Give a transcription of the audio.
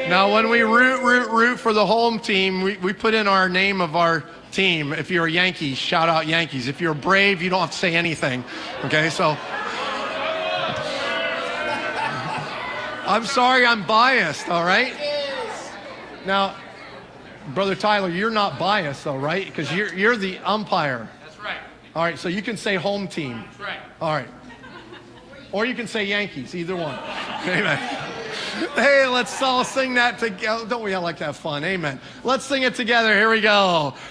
Now, when we root for the home team, we put in our name of our team. If you're a Yankee, shout out Yankees. If you're a Brave, you don't have to say anything. Okay, so I'm sorry I'm biased, all right? Now, Brother Tyler, you're not biased though, right? Because you're the umpire. That's right. All right, so you can say home team. That's right. All right. Or you can say Yankees, either one. Amen. Hey, let's all sing that together. Don't we all like to have fun? Amen. Let's sing it together. Here we go.